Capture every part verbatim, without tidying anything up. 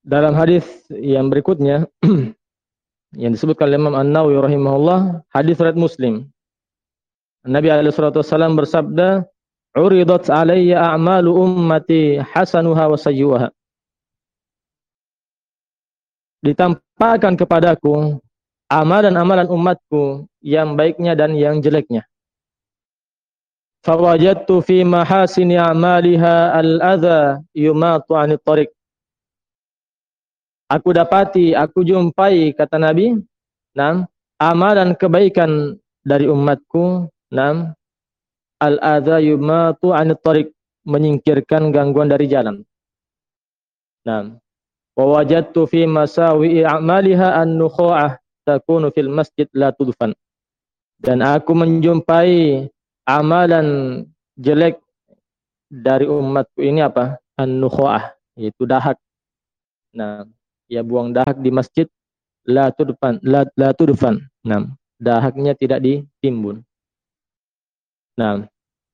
Dalam hadis yang berikutnya yang disebutkan oleh Imam An-Nawawi rahimahullah, hadis riwayat Muslim. Nabi alaihi salatu wasallam bersabda, "Uridat alayya a'malu ummati hasanuha wa sayyi'uha." Ditampakkan kepadaku amalan-amalan umatku yang baiknya dan yang jeleknya. Fawajadtu fi mahasini a'maliha al-adha yumatu 'anit tariq. Aku dapati, aku jumpai, kata Nabi, nam, amalan kebaikan dari umatku, nam, al-adha yumatu 'anit tariq, menyingkirkan gangguan dari jalan. Nam. Wa wajadtu fi masawi'i a'maliha an-nukhu'ah takunu fil masjid la tudfan. Dan aku menjumpai amalan jelek dari umatku ini apa? An-nukhu'ah, yaitu dahak. Nah, ya buang dahak di masjid, la tudfan, la, la tudfan. Nah, dahaknya tidak ditimbun. Nah,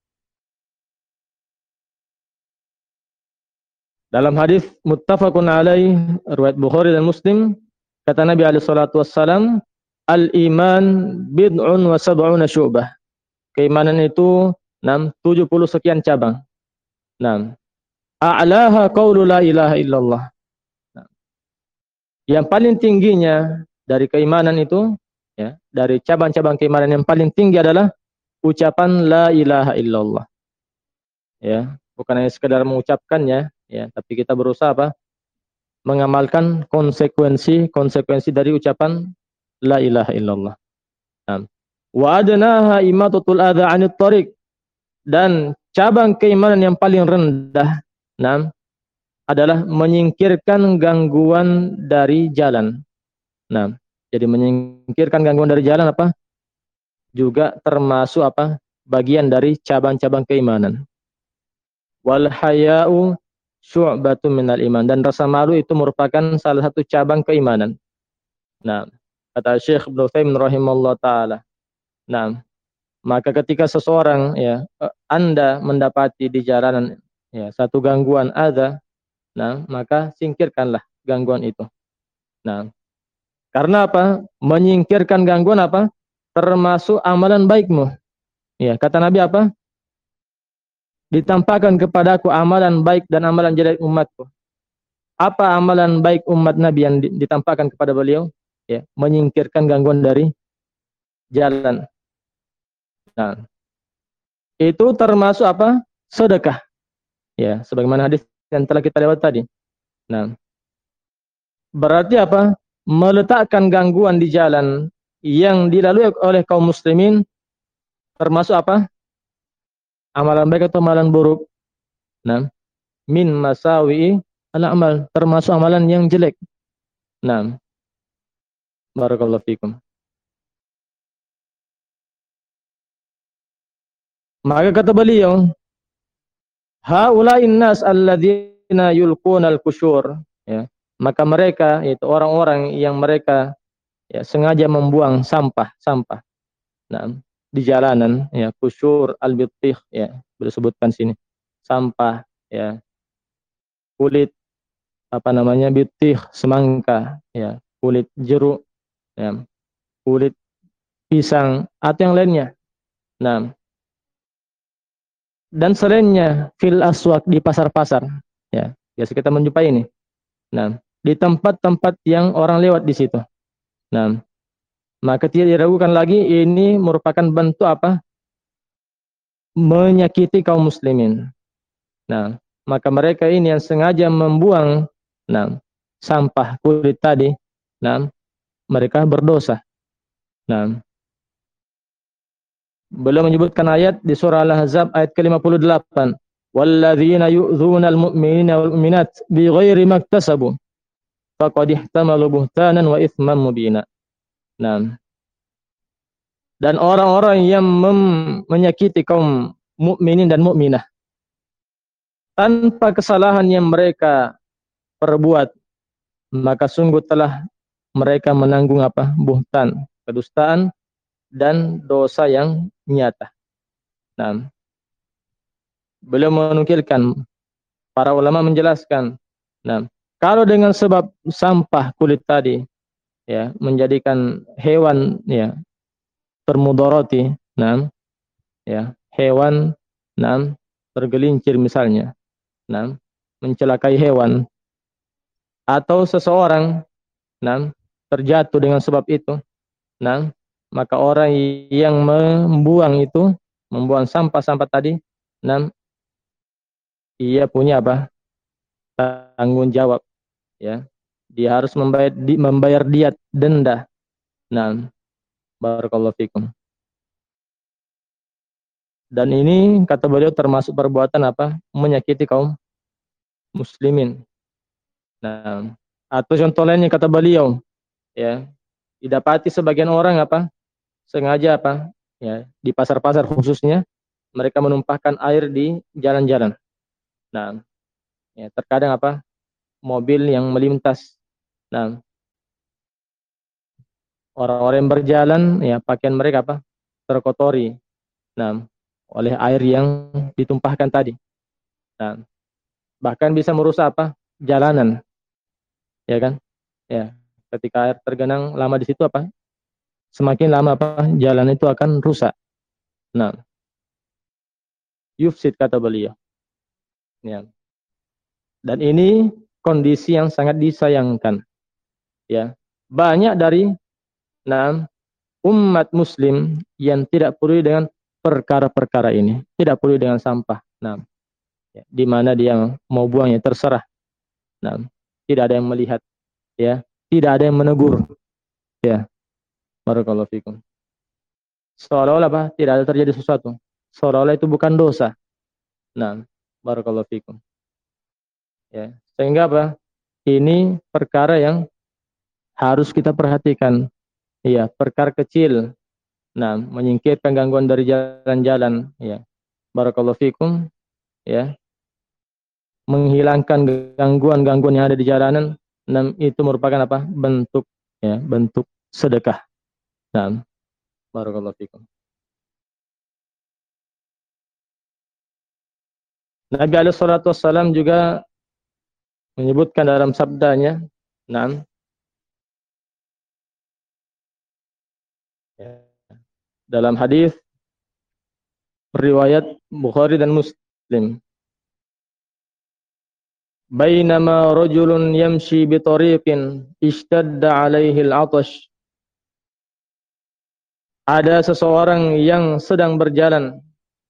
dalam hadis muttafaqun alaih riwayat Bukhari dan Muslim, kata Nabi alaihi salatu wassalam, al-iman bid'un wa sab'una syu'bah. Keimanan itu enam tujuh puluh sekian cabang. Nah, a'laha qaulu la ilaha illallah. Nah, yang paling tingginya dari keimanan itu, ya, dari cabang-cabang keimanan yang paling tinggi adalah ucapan la ilaha illallah. Ya, bukan hanya sekedar mengucapkannya, ya, tapi kita berusaha apa? Mengamalkan konsekuensi-konsekuensi dari ucapan la ilaha illallah. Nah, wa adnaha imatatul adza 'anit thariq, dan cabang keimanan yang paling rendah, nah, adalah menyingkirkan gangguan dari jalan. Nah, jadi menyingkirkan gangguan dari jalan apa? Juga termasuk apa? Bagian dari cabang-cabang keimanan. Wal haya'u syu'batun minal iman, dan rasa malu itu merupakan salah satu cabang keimanan. Nah, kata Syekh Ibnu Utsaimin rahimahullah taala. Nah, maka ketika seseorang, ya, Anda mendapati di jalanan, ya, satu gangguan ada, nah, maka singkirkanlah gangguan itu. Nah, karena apa? Menyingkirkan gangguan apa? Termasuk amalan baikmu. Ya, kata Nabi apa? Ditampakkan kepadaku amalan baik dan amalan jelek umatku. Apa amalan baik umat Nabi yang ditampakkan kepada beliau? Ya, menyingkirkan gangguan dari jalan. Nah, itu termasuk apa? Sedekah. Ya, sebagaimana hadis yang telah kita lewat tadi. Nah, berarti apa? Meletakkan gangguan di jalan yang dilalui oleh kaum muslimin termasuk apa? Amalan baik atau amalan buruk? Nah, min masawi'i al-amal, termasuk amalan yang jelek. Nah, barakallahu fikum. Maka kata beliau, haula'in nas alladzina yulquna al-qusyur, ya. Maka mereka, yaitu orang-orang yang mereka, ya, sengaja membuang sampah-sampah. Nah, di jalanan, ya, kusyur al-bittih, ya, disebutkan sini. Sampah, ya. Kulit apa namanya? Bittih, semangka, ya, kulit jeruk, ya, kulit pisang atau yang lainnya. Nah, dan selainnya fil aswaq, di pasar-pasar, ya. Biasa kita menjumpai ini. Nah, di tempat-tempat yang orang lewat di situ. Nah, maka tidak diragukan lagi ini merupakan bentuk apa? Menyakiti kaum muslimin. Nah, maka mereka ini yang sengaja membuang, nah, sampah kulit tadi, nah, mereka berdosa. Nah, beliau menyebutkan ayat di surah Al-Ahzab ayat ke lima puluh delapan. Walladzina yu'dzunal mu'minina wal mu'minat bighairi maktasabu faqad ihtamalu buhtanan wa itsman mubina. Nah, dan orang-orang yang menyakiti kaum mukminin dan mukminah tanpa kesalahan yang mereka perbuat, maka sungguh telah mereka menanggung apa? Buhtan, kedustaan dan dosa yang nyata. Nah, beliau menukilkan, para ulama menjelaskan, nah, Kalau dengan sebab sampah kulit tadi, ya, menjadikan hewan, ya, termudarati, nah, ya, hewan, nah, tergelincir misalnya, nah, mencelakai hewan, atau seseorang, nah, terjatuh dengan sebab itu, nah, maka orang yang membuang itu, membuang sampah-sampah tadi, nah, ia punya apa? Tanggung jawab, ya. Dia harus membayar di, membayar diat denda. Nah, barakallahu fikum. Dan ini kata beliau termasuk perbuatan apa? Menyakiti kaum muslimin. Nah, atau contoh lainnya kata beliau, ya, didapati sebagian orang apa? Sengaja apa? Ya, di pasar-pasar khususnya mereka menumpahkan air di jalan-jalan. Nah, ya, terkadang apa? Mobil yang melintas. Nah, orang-orang yang berjalan, ya, pakaian mereka apa? Terkotori. Nah, oleh air yang ditumpahkan tadi. Nah, bahkan bisa merusak apa? Jalanan, ya kan? Ya, ketika air tergenang lama di situ apa? Semakin lama apa? Jalan itu akan rusak. Nah, yufsid kata beliau. Ya. Dan ini kondisi yang sangat disayangkan. Ya, banyak dari nah, umat muslim yang tidak peduli dengan perkara-perkara ini, tidak peduli dengan sampah. Nah, ya, di mana dia mau buangnya terserah. Nah, tidak ada yang melihat, ya, tidak ada yang menegur, ya. Barakallahu fikum. Seolah-olah apa? Tidak ada terjadi sesuatu. Seolah-olah itu bukan dosa. Nah, barakallahu fikum. Ya, sehingga apa? Ini perkara yang harus kita perhatikan. Ya, perkara kecil. Nah, menyingkirkan gangguan dari jalan-jalan, ya. Barakallahu fikum, ya. Menghilangkan gangguan-gangguan yang ada di jalanan, nah, itu merupakan apa? Bentuk, ya, bentuk sedekah. Nah, barakallahu fikum. Nabi alaihi salatu wassalam juga menyebutkan dalam sabdanya, nah, ya, dalam hadis riwayat Bukhari dan Muslim, bainama rajulun yamshi bi tariqin ishtadda alaihi al-'atash, ada seseorang yang sedang berjalan,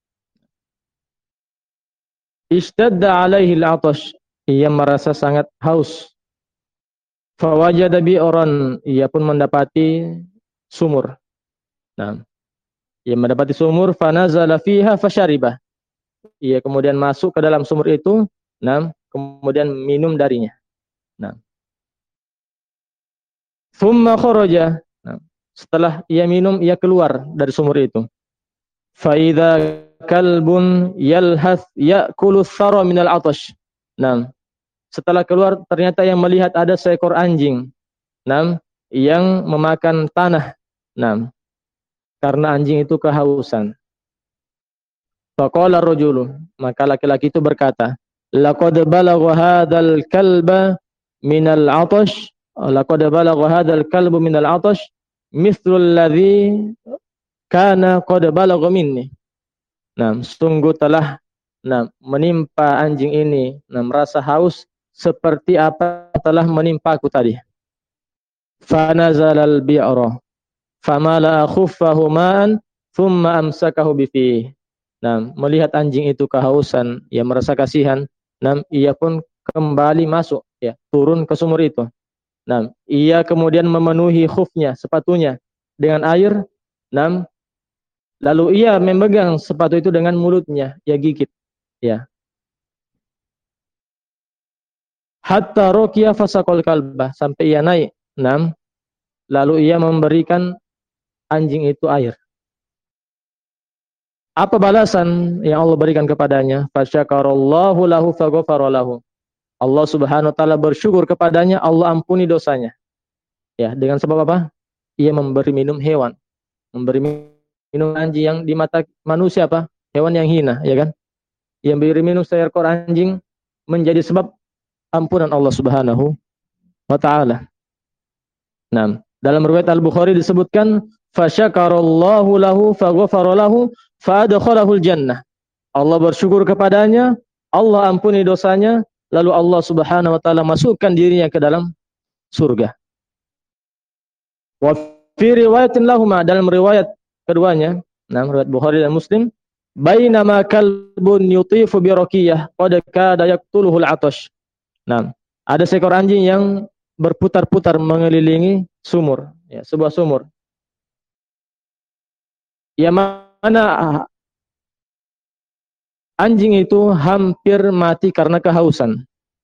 ishtadda alaihi al-'atash, ia merasa sangat haus, fawajada bi'ran, ia pun mendapati sumur. Nah, ia mendapati sumur, fanazala fiha fasyaribah, ia kemudian masuk ke dalam sumur itu, nah, kemudian minum darinya. Nah, thumma kharaja, nah, setelah ia minum, ia keluar dari sumur itu. Fa idza kalbun yalhath ya'kulu thara minal 'atash. Nah, setelah keluar ternyata yang melihat ada seekor anjing, nah, yang memakan tanah. Nah, karena anjing itu kehausan. Faqala ar-rajulu, maka laki-laki itu berkata, laqad balagha hadzal kalba minal 'atash, laqad balagha hadzal kalbu minal 'atash mithlul ladzi kana qad balagha minni. Nah, sungguh telah, nah, menimpa anjing ini, nah, merasa haus seperti apa telah menimpaku tadi. Fa nazalal bi'ra famala khuffahu ma'an thumma amsakahu bifihi. Nah, melihat anjing itu kehausan, ia merasa kasihan, nah, ia pun kembali masuk, ya, turun ke sumur itu. Nah, ia kemudian memenuhi khufnya, sepatunya dengan air, nah, lalu ia memegang sepatu itu dengan mulutnya, ia gigit, ya. Hatta rokiya fasaqal kalbah, sampai ia naik, nah, lalu ia memberikan anjing itu air. Apa balasan yang Allah berikan kepadanya? Fasyakarallahu lahu faghafara lahu. Allah Subhanahu wa taala bersyukur kepadanya, Allah ampuni dosanya. Ya, dengan sebab apa? Ia memberi minum hewan. Memberi minum anjing yang di mata manusia apa? Hewan yang hina, ya kan? Ia memberi minum seekor anjing menjadi sebab ampunan Allah Subhanahu wa taala. Nah, dalam riwayat Al-Bukhari disebutkan fasyakarallahu lahu faghfara lahu fadkhalahul jannah. Allah bersyukur kepadanya, Allah ampuni dosanya, lalu Allah Subhanahu wa taala masukkan dirinya ke dalam surga. Wa fi riwayatin lahuma, dalam riwayat keduanya, nah riwayat Bukhari dan Muslim, bainama kalbun yutifu bi raqiyah qad kada yaqtuluhul atash. Nah, ada seekor anjing yang berputar-putar mengelilingi sumur, ya, sebuah sumur. Yang mana anjing itu hampir mati karena kehausan.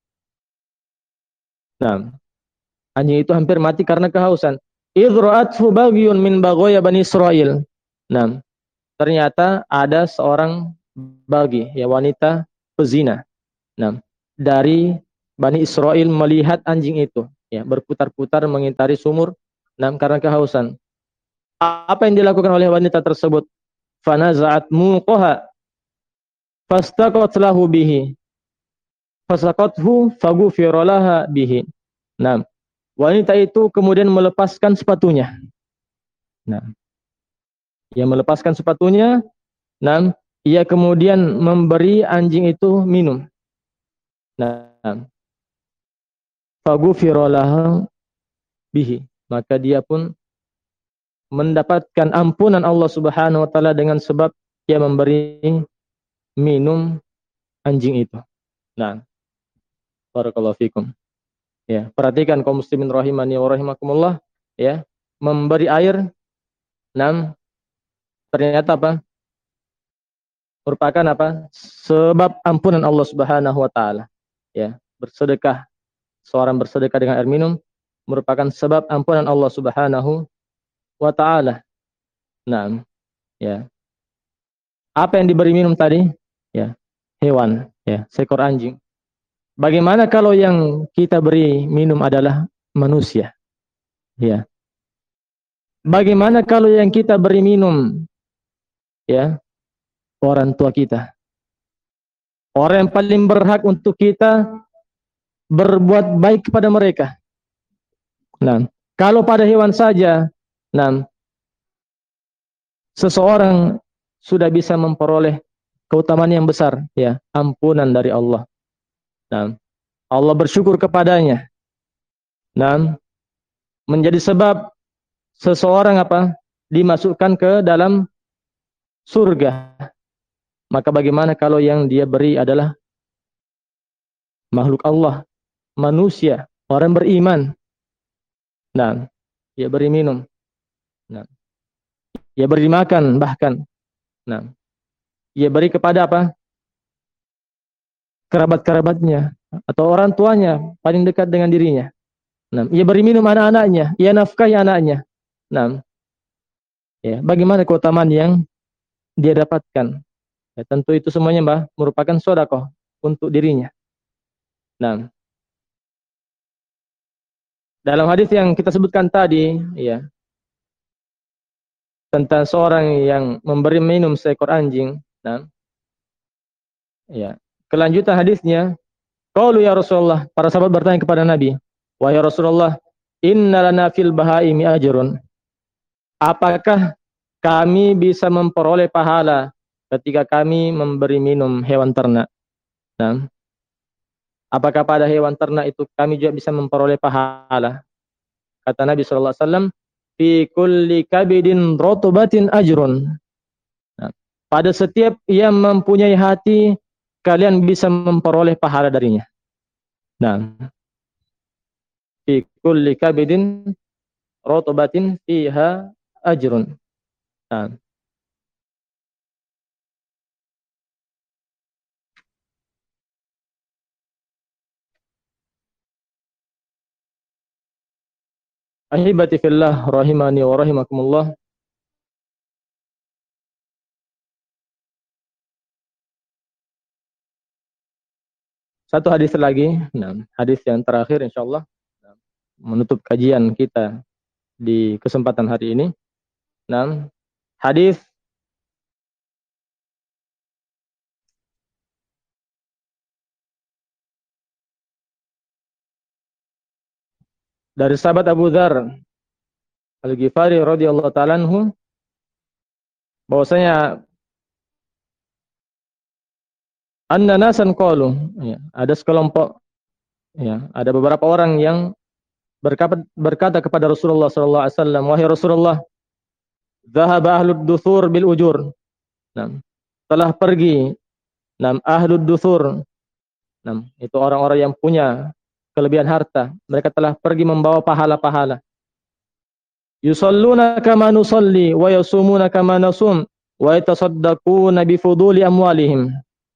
Nah, anjing itu hampir mati karena kehausan. Idra'athu baghiyun min baghoya Bani Israil. Nah, ternyata ada seorang bagi, ya, wanita pezina. Nah, dari Bani Israel melihat anjing itu, ya, berputar-putar mengitari sumur, nah, karena kehausan. Apa yang dilakukan oleh wanita tersebut? Fanaza'at muqaha fastaqat lahu bihi fasaqathu faghufira laha bihi. Nah, wanita itu kemudian melepaskan sepatunya. Nah, ia melepaskan sepatunya, nah, ia kemudian memberi anjing itu minum. Nah, faghufira laha bihi, maka dia pun mendapatkan ampunan Allah Subhanahu wa taala dengan sebab dia memberi minum anjing itu. Nah, barakallahu fikum. Ya, perhatikan kaum muslimin rahimani wa rahimakumullah, ya, memberi air, nah, ternyata apa? Merupakan apa? Sebab ampunan Allah Subhanahu wa taala. Ya, bersedekah, seorang bersedekah dengan air minum merupakan sebab ampunan Allah Subhanahu wa taala. Nah, ya. Apa yang diberi minum tadi? Ya, hewan, ya, seekor anjing. Bagaimana kalau yang kita beri minum adalah manusia? Ya. Bagaimana kalau yang kita beri minum, ya, orang tua kita? Orang yang paling berhak untuk kita berbuat baik kepada mereka. Nah, kalau pada hewan saja, nah, seseorang sudah bisa memperoleh keutamaan yang besar, ya, ampunan dari Allah. Nah, Allah bersyukur kepadanya. Nah, menjadi sebab seseorang apa? Dimasukkan ke dalam surga. Maka bagaimana kalau yang dia beri adalah makhluk Allah, manusia, orang beriman. Nah, dia beri minum. Nah, dia beri makan bahkan. Nah, dia beri kepada apa? Kerabat-kerabatnya atau orang tuanya paling dekat dengan dirinya. Nah, ia beri minum anak-anaknya, ia nafkahi anaknya. Nah, ya, bagaimana keutamaan yang dia dapatkan? Ya, tentu itu semuanya, Mbah, merupakan sedekah untuk dirinya. Nah, dalam hadis yang kita sebutkan tadi, ya, tentang seorang yang memberi minum seekor anjing, nah, ya, kelanjutan hadisnya, qalu ya Rasulullah, para sahabat bertanya kepada Nabi, wahai Rasulullah, inna lana fil bahaimi ajrun. Apakah kami bisa memperoleh pahala ketika kami memberi minum hewan ternak? Nah, apakah pada hewan ternak itu kami juga bisa memperoleh pahala? Kata Nabi sallallahu alaihi wasallam, fi kulli kabidin rotubatin ajrun. Nah, pada setiap yang mempunyai hati, kalian bisa memperoleh pahala darinya. Nah, fi kulli kabidin rotubatin fiha ajrun. Nah, ahibati fillah rahimani wa rahimakumullah. Satu hadis lagi, nah, hadis yang terakhir insyaallah menutup kajian kita di kesempatan hari ini. Nah, hadis dari sahabat Abu Dzar Al-Ghifari radhiyallahu ta'ala anhu bahwasanya anna nasan qalu, ya, ada sekelompok, ya, ada beberapa orang yang berkata, berkata kepada Rasulullah sallallahu alaihi wasallam, wahai Rasulullah, dhahaba ahlud duthur bil ujur. Nah, telah pergi nam ahlud duthur. Nah, itu orang-orang yang punya kelebihan harta. Mereka telah pergi membawa pahala-pahala. Yusalluna kama nusalli wa yasumuna kama nasum wa yatasaddaquna bi fuduli amwalihim.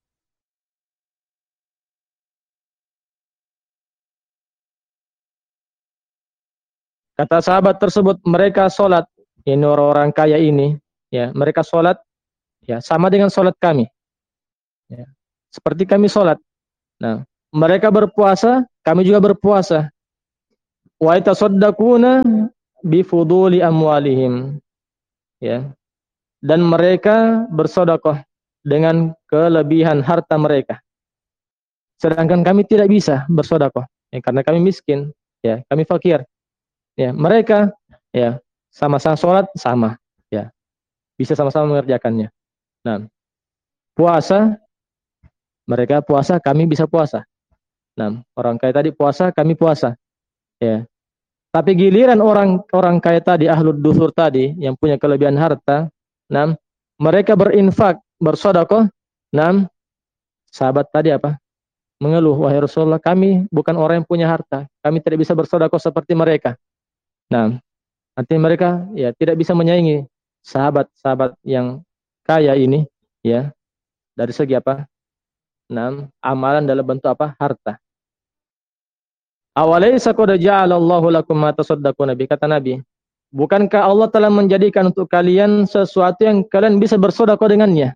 Kata sahabat tersebut, mereka sholat, ini orang-orang kaya ini, ya, mereka sholat, ya, sama dengan sholat kami, ya, seperti kami sholat. Nah, mereka berpuasa, kami juga berpuasa. Wa yatasaddaquna bi fuduli amwalihim, ya, dan mereka bersedekah dengan kelebihan harta mereka. Sedangkan kami tidak bisa bersedekah, ya, karena kami miskin, ya, kami fakir. Ya, mereka, ya, sama-sama sholat sama, ya, bisa sama-sama mengerjakannya. Nah, puasa, mereka puasa, kami bisa puasa. Nah, orang kaya tadi puasa, kami puasa, ya. Tapi giliran orang orang kaya tadi, ahlud duthur tadi, yang punya kelebihan harta, nah, mereka berinfak, bersedekah, nah, sahabat tadi apa? Mengeluh, wahai Rasulullah, kami bukan orang yang punya harta, kami tidak bisa bersedekah seperti mereka. Nah, artinya mereka, ya, tidak bisa menyaingi sahabat-sahabat yang kaya ini, ya, dari segi apa? Nah, amalan dalam bentuk apa? Harta. Awalaysa qad ja'alallahu lakum ma tasaddaquna bi, kata Nabi, bukankah Allah telah menjadikan untuk kalian sesuatu yang kalian bisa bersedekah dengannya?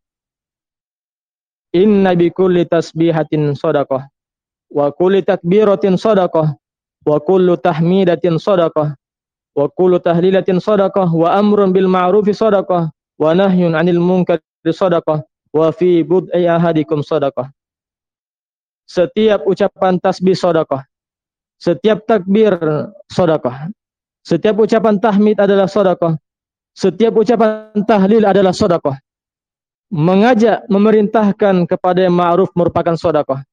Inna bi kulli tasbihatin shadaqah wa kulli takbiratin shadaqah wa kullu tahmidatin shadaqah wa kullu tahlilatin shadaqah wa amrun bil ma'rufi shadaqah wa nahyun 'anil munkari shadaqah wa fi bud'i ahadikum shadaqah. Setiap ucapan tasbih shadaqah, setiap takbir shadaqah, setiap ucapan tahmid adalah shadaqah, setiap ucapan tahlil adalah shadaqah. Mengajak, memerintahkan kepada yang ma'ruf merupakan shadaqah.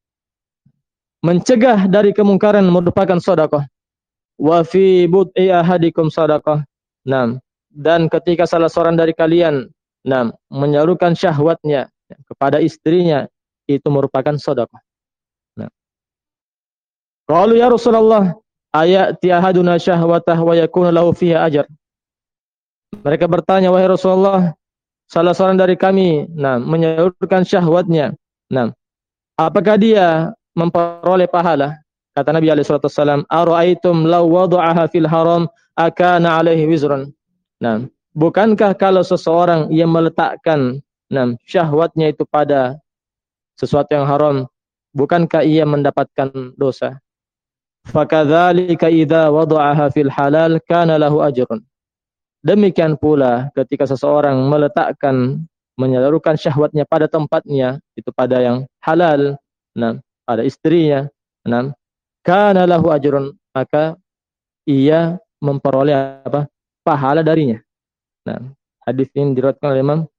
Mencegah dari kemungkaran merupakan shadaqah. Wa fi bud'i ahadikum shadaqah. Naam, dan ketika salah seorang dari kalian, naam, menyalurkan syahwatnya kepada istrinya, itu merupakan shadaqah. Nah, qalu ya Rasulullah, ayati ahaduna syahwatah wa yakunu lahu fiha ajr. Mereka bertanya, wahai Rasulullah, salah seorang dari kami, nah, menyalurkan syahwatnya, nah, apakah dia memperoleh pahala? Kata Nabi alaihi salatu wasallam, ara'aitum law wada'aha fil haram akana alaihi wizrun. Nah, bukankah kalau seseorang yang meletakkan, nah, syahwatnya itu pada sesuatu yang haram, bukankah ia mendapatkan dosa? Fakadzalika idza wada'aha fil halal kana lahu ajrun. Demikian pula ketika seseorang meletakkan, menyalurkan syahwatnya pada tempatnya, itu pada yang halal, nah, pada istrinya, nah, kana lahu ajrun, maka ia memperoleh apa? Pahala darinya. Nah, hadis ini diriwayatkan oleh Imam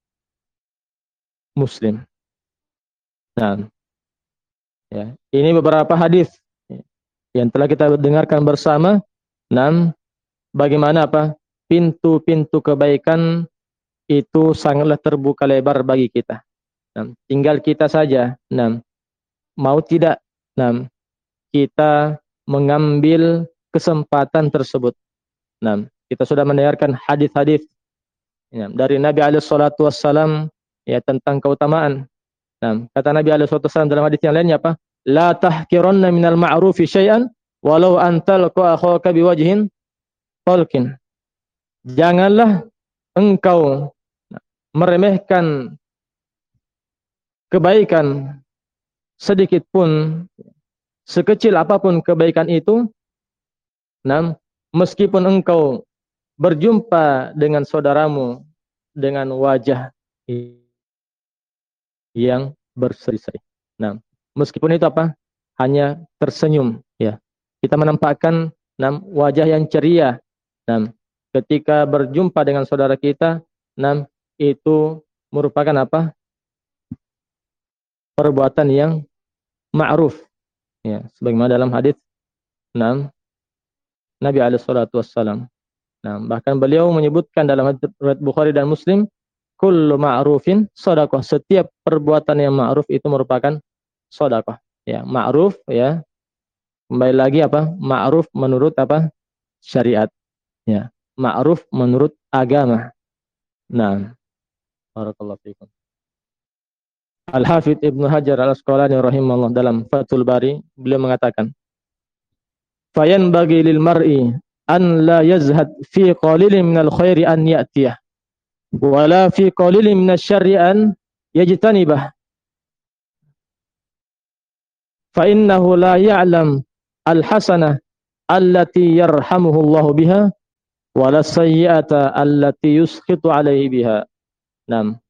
Muslim. Nah, ya, ini beberapa hadis yang telah kita dengarkan bersama. Nah, bagaimana apa? Pintu-pintu kebaikan itu sangatlah terbuka lebar bagi kita. Nah, tinggal kita saja, nah, mau tidak, nah, kita mengambil kesempatan tersebut. Nah, kita sudah mendengarkan hadis-hadis, ya, dari Nabi alaihi salatu wassalam, ya, tentang keutamaan. Nah, kata Nabi alaihi salatu wassalam dalam hadis yang lainnya apa? La tahkiranna minal ma'rufi syai'an walau an talqa akhaka biwajhin talqin. Janganlah engkau meremehkan kebaikan sedikit pun, sekecil apapun kebaikan itu, nah, meskipun engkau berjumpa dengan saudaramu dengan wajah yang berseri-seri. Nah, meskipun itu apa? Hanya tersenyum, ya. Kita menampakkan, nam wajah yang ceria. Nam ketika berjumpa dengan saudara kita, nam itu merupakan apa? Perbuatan yang ma'ruf. Ya, sebagaimana dalam hadis nam Nabi alaihi salatu wassalam. Nah, bahkan beliau menyebutkan dalam riwayat Bukhari dan Muslim, kullu ma'rufin shadaqah. Setiap perbuatan yang ma'ruf itu merupakan shadaqah. Ya, ma'ruf ya. Kembali lagi apa? Ma'ruf menurut apa? Syariat. Ya, ma'ruf menurut agama. Nah, barakallahu fiikum. Al-Hafidz Ibnu Hajar Al-Asqalani rahimahullah dalam Fathul Bari, beliau mengatakan, fayanbaghi lil mar'i an la yazhad fi qalilin minal khairi an ya'tiyah wala fi qalilin minasy syarri an yajtanibah fa innahu la ya'lam al hasanah allati yarhamuhu Allah biha wala sayyi'ata allati yuskhitu alaihi biha. Naam,